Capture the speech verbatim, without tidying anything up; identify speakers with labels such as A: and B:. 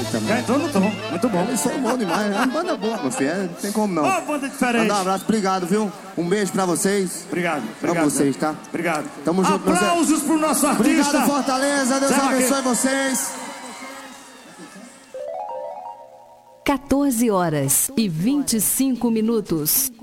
A: também.
B: Já entrou no tom, muito bom.
A: Eles são bons demais, é uma banda boa, meu filho. É, não tem como não.
B: Ó, banda diferente.
A: Mandar um abraço, obrigado, viu? Um beijo pra vocês.
B: Obrigado, obrigado.
A: Amo vocês, tá?
B: Obrigado.
A: Tamo junto,
B: Aplausos pro nosso artista.
A: Obrigado, Fortaleza. Deus
B: Zé
A: abençoe
B: Vaqueiro.
A: vocês.
C: quatorze horas e vinte e cinco minutos.